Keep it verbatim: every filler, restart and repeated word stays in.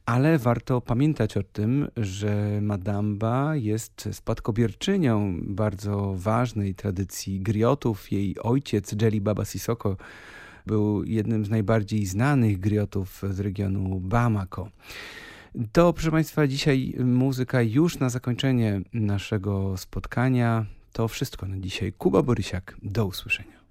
ale warto pamiętać o tym, że Madamba jest spadkobierczynią bardzo ważnej tradycji griotów. Jej ojciec, Djeli Baba Sissoko, był jednym z najbardziej znanych griotów z regionu Bamako. To, proszę Państwa, dzisiaj muzyka już na zakończenie naszego spotkania. To wszystko na dzisiaj. Kuba Borysiak. Do usłyszenia.